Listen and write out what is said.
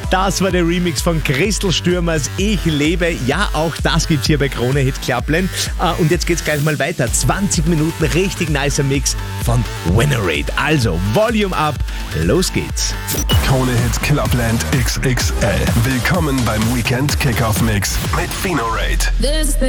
Das war der Remix von Christel Stürmers Ich lebe. Ja, auch das gibt's hier bei Krone Hit Clubland. Und jetzt geht's gleich mal weiter. 20 Minuten richtig nicer Mix von Winnerate. Also, Volume up, los geht's. Krone Hit Clubland XXL. Willkommen beim Weekend Kickoff Mix mit Finorate.